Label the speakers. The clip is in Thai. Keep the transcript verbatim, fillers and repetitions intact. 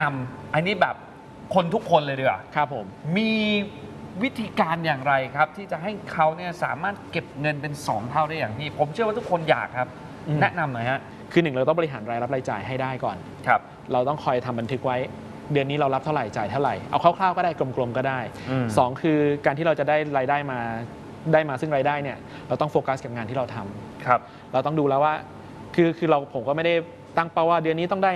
Speaker 1: ทำอันนี้แบบคนทุกคนเลยดีกว่า
Speaker 2: ครับผม
Speaker 1: มีวิธีการอย่างไรครับที่จะให้เขาเนี่ยสามารถเก็บเงินเป็นสองเท่าได้อย่างที่ผมเชื่อว่าทุกคนอยากครับแนะนำหน่อยฮะ
Speaker 2: คือหนึ่งเราต้องบริหารรายรับรายจ่ายให้ได้ก่อน
Speaker 1: ครับ
Speaker 2: เราต้องคอยทำบันทึกไว้เดือนนี้เรารับเท่าไหร่จ่ายเท่าไหร่เอาคร่าวๆก็ได้กลมๆก็ได้สองคือการที่เราจะได้รายได้มาได้มาซึ่งรายได้เนี่ยเราต้องโฟกัสกับงานที่เราทำ
Speaker 1: ครับ
Speaker 2: เราต้องดูแล้วว่าคือคือเราผมก็ไม่ได้ตั้งเป้าว่าเดือนนี้ต้องได้